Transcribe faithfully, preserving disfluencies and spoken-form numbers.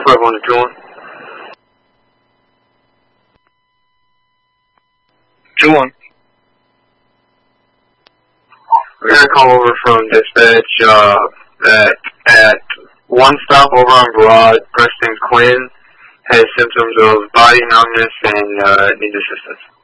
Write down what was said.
five one two one. two one. We got a call over from dispatch uh, that at one stop over on Broad, Preston Quinn has symptoms of body numbness and uh, needs assistance.